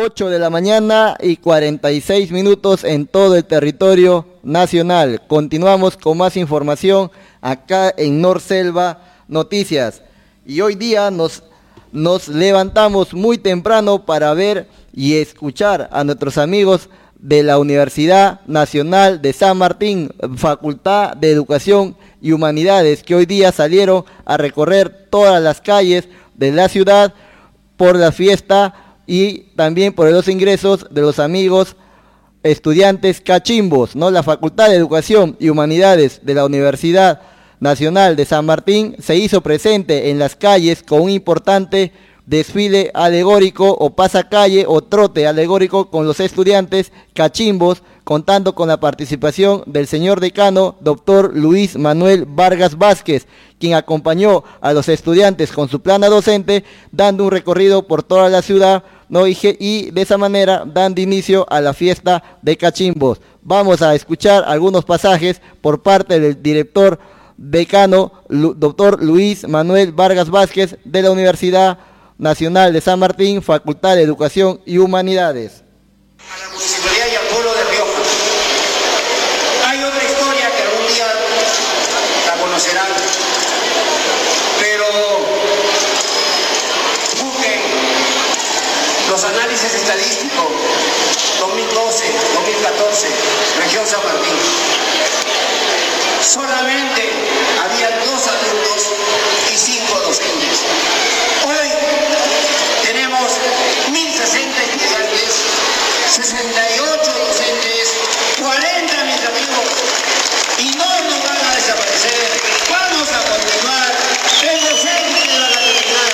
8 de la mañana y 46 minutos en todo el territorio nacional. Continuamos con más información acá en Norselva Noticias. Y hoy día nos levantamos muy temprano para ver y escuchar a nuestros amigos de la Universidad Nacional de San Martín, Facultad de Educación y Humanidades, que hoy día salieron a recorrer todas las calles de la ciudad por la fiesta y también por los ingresos de los amigos estudiantes cachimbos, ¿no? La Facultad de Educación y Humanidades de la Universidad Nacional de San Martín se hizo presente en las calles con un importante desfile alegórico o pasacalle o trote alegórico con los estudiantes cachimbos, contando con la participación del señor decano, doctor Luis Manuel Vargas Vázquez, quien acompañó a los estudiantes con su plana docente, dando un recorrido por toda la ciudad, ¿no? Y de esa manera dando inicio a la fiesta de cachimbos. Vamos a escuchar algunos pasajes por parte del director decano, doctor Luis Manuel Vargas Vázquez, de la Universidad Nacional de San Martín, Facultad de Educación y Humanidades. A la municipalidad y al pueblo de Rioja. Hay otra historia que algún día la conocerán, pero busquen los análisis estadísticos 2012, 2014, región San Martín. Solamente había 2 alumnos y 5 docentes. Hoy tenemos 1.060 estudiantes, 68 docentes, 40 administrativos, y no nos van a desaparecer. Vamos a continuar, el docente va a terminar.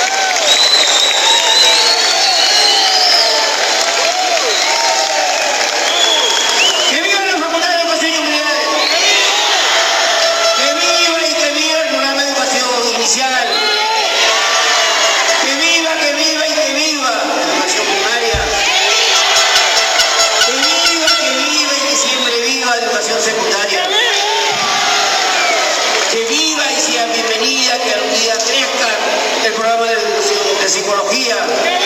¡Que viva la Facultad de Educación y Humanidades! ¡Que viva y que viva el programa de educación inicial! ¡Que viva y que viva la educación primaria! ¡Que viva y que siempre viva la educación secundaria! ¡Que viva y sea bienvenida, que algún día crezca el programa de educación de psicología!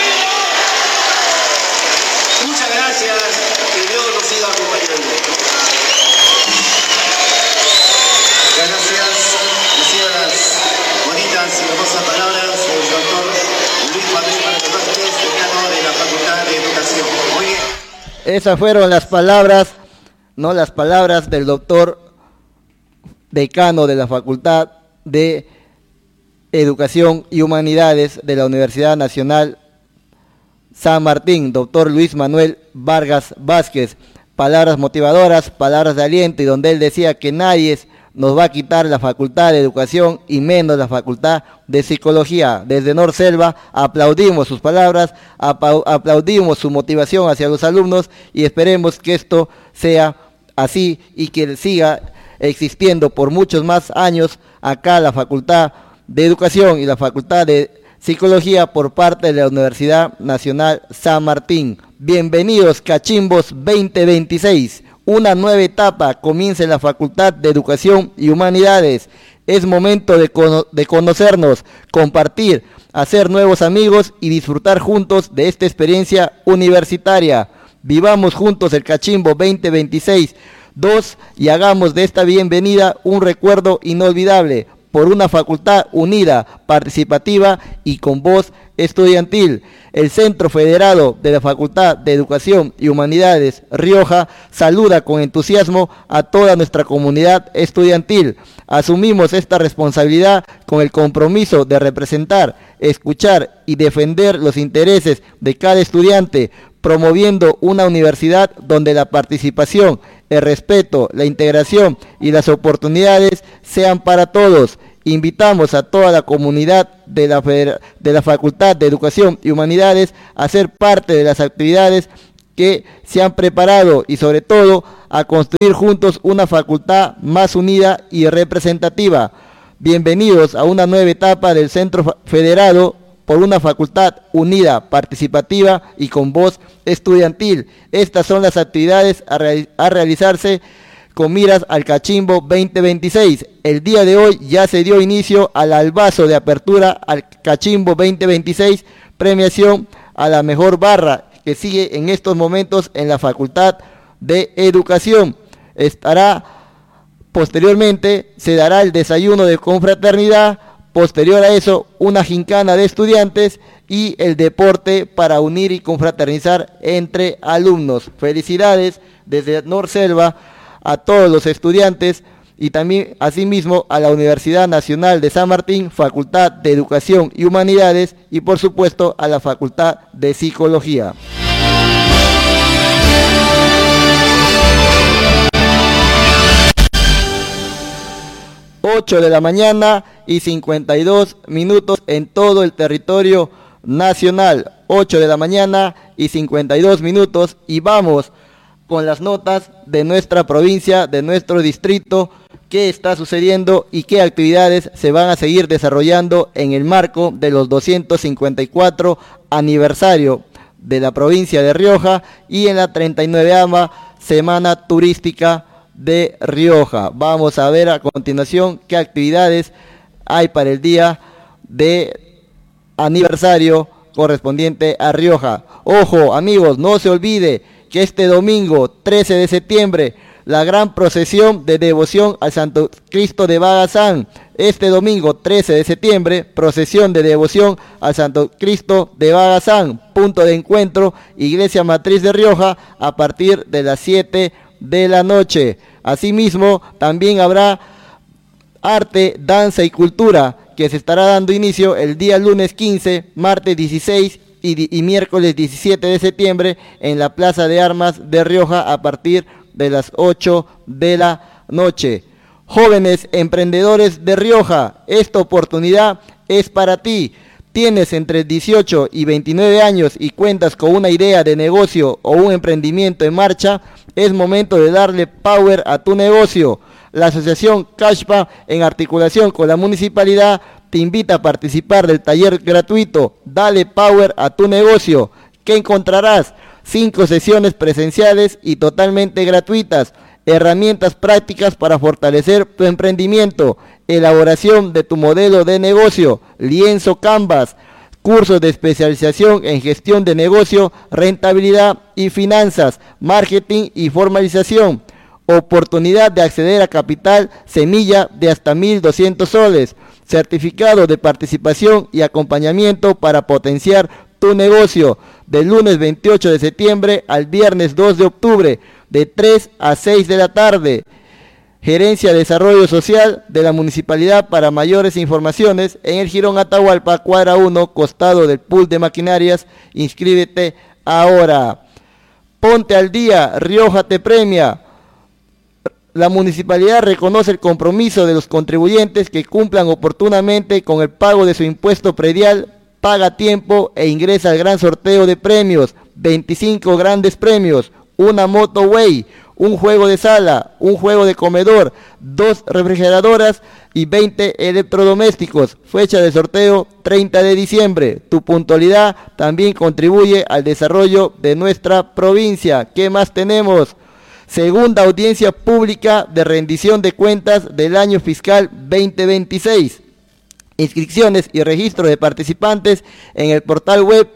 Muchas gracias, que Dios nos siga acompañando. Gracias, reciban las bonitas y hermosas palabras del doctor Luis Manuel Vargas Vázquez, decano de la Facultad de Educación. Muy bien. Esas fueron las palabras, ¿no? Las palabras del doctor decano de la Facultad de Educación y Humanidades de la Universidad Nacional San Martín, doctor Luis Manuel Vargas Vázquez. Palabras motivadoras, palabras de aliento, y donde él decía que nadie nos va a quitar la Facultad de Educación y menos la Facultad de Psicología. Desde Norselva aplaudimos sus palabras, aplaudimos su motivación hacia los alumnos y esperemos que esto sea así y que siga existiendo por muchos más años acá la Facultad de Educación y la Facultad de Psicología por parte de la Universidad Nacional San Martín. Bienvenidos Cachimbos 2026. Una nueva etapa comienza en la Facultad de Educación y Humanidades. Es momento de conocernos, compartir, hacer nuevos amigos y disfrutar juntos de esta experiencia universitaria. Vivamos juntos el Cachimbo 2026 y hagamos de esta bienvenida un recuerdo inolvidable por una facultad unida, participativa y con voz estudiantil. El Centro Federado de la Facultad de Educación y Humanidades Rioja saluda con entusiasmo a toda nuestra comunidad estudiantil. Asumimos esta responsabilidad con el compromiso de representar, escuchar y defender los intereses de cada estudiante, promoviendo una universidad donde la participación, el respeto, la integración y las oportunidades sean para todos. Invitamos a toda la comunidad de la Facultad de Educación y Humanidades a ser parte de las actividades que se han preparado y sobre todo a construir juntos una facultad más unida y representativa. Bienvenidos a una nueva etapa del Centro Federado por una facultad unida, participativa y con voz estudiantil. Estas son las actividades a realizarse con miras al Cachimbo 2026. El día de hoy ya se dio inicio al albazo de apertura al Cachimbo 2026, premiación a la mejor barra que sigue en estos momentos en la Facultad de Educación. Posteriormente se dará el desayuno de confraternidad, posterior a eso una gincana de estudiantes y el deporte para unir y confraternizar entre alumnos. Felicidades desde Norselva a todos los estudiantes y también asimismo a la Universidad Nacional de San Martín, Facultad de Educación y Humanidades y por supuesto a la Facultad de Psicología. 8 de la mañana y 52 minutos en todo el territorio nacional. 8 de la mañana y 52 minutos y vamos con las notas de nuestra provincia, de nuestro distrito, qué está sucediendo y qué actividades se van a seguir desarrollando en el marco de los 254 aniversario de la provincia de Rioja y en la 39ª Semana Turística de Rioja. Vamos a ver a continuación qué actividades hay para el día de aniversario correspondiente a Rioja. Ojo amigos, no se olvide que este domingo 13 de septiembre la gran procesión de devoción al Santo Cristo de Bagazán. Este domingo 13 de septiembre, procesión de devoción al Santo Cristo de Bagazán, punto de encuentro, Iglesia Matriz de Rioja, a partir de las 7 de la noche. Asimismo, también habrá arte, danza y cultura, que se estará dando inicio el día lunes 15, martes 16 y miércoles 17 de septiembre en la Plaza de Armas de Rioja a partir de las 8 de la noche. Jóvenes emprendedores de Rioja, esta oportunidad es para ti. Tienes entre 18 y 29 años y cuentas con una idea de negocio o un emprendimiento en marcha, es momento de darle power a tu negocio. La asociación Cashpa, en articulación con la municipalidad, te invita a participar del taller gratuito Dale Power a tu negocio. ¿Qué encontrarás? 5 sesiones presenciales y totalmente gratuitas. Herramientas prácticas para fortalecer tu emprendimiento. Elaboración de tu modelo de negocio. Lienzo Canvas. Cursos de especialización en gestión de negocio, rentabilidad y finanzas, marketing y formalización. Oportunidad de acceder a capital semilla de hasta 1.200 soles. Certificado de participación y acompañamiento para potenciar tu negocio. Del lunes 28 de septiembre al viernes 2 de octubre, de 3 a 6 de la tarde. Gerencia de Desarrollo Social de la Municipalidad. Para mayores informaciones, en el Jirón Atahualpa, cuadra 1, costado del pool de maquinarias. Inscríbete ahora. Ponte al día, Rioja te premia. La municipalidad reconoce el compromiso de los contribuyentes que cumplan oportunamente con el pago de su impuesto predial, paga a tiempo e ingresa al gran sorteo de premios. 25 grandes premios, una Motoway, un juego de sala, un juego de comedor, 2 refrigeradoras y 20 electrodomésticos. Fecha de sorteo 30 de diciembre. Tu puntualidad también contribuye al desarrollo de nuestra provincia. ¿Qué más tenemos? Segunda audiencia pública de rendición de cuentas del año fiscal 2026. Inscripciones y registro de participantes en el portal web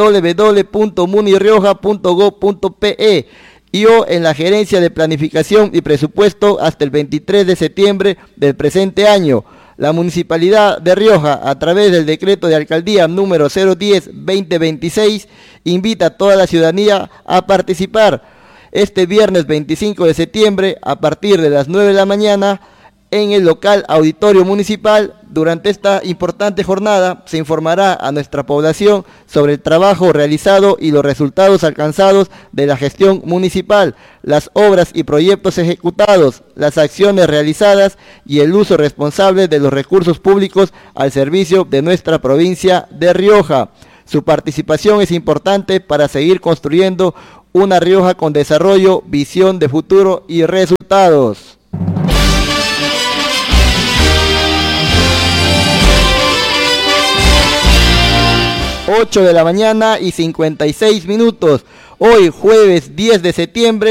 www.munirioja.gov.pe y o en la Gerencia de Planificación y Presupuesto hasta el 23 de septiembre del presente año. La Municipalidad de Rioja, a través del decreto de alcaldía número 010-2026, invita a toda la ciudadanía a participar este viernes 25 de septiembre a partir de las 9 de la mañana en el local auditorio municipal. Durante esta importante jornada se informará a nuestra población sobre el trabajo realizado y los resultados alcanzados de la gestión municipal, las obras y proyectos ejecutados, las acciones realizadas y el uso responsable de los recursos públicos al servicio de nuestra provincia de Rioja. Su participación es importante para seguir construyendo una Rioja con desarrollo, visión de futuro y resultados. Ocho de la mañana y 56 minutos. Hoy jueves 10 de septiembre.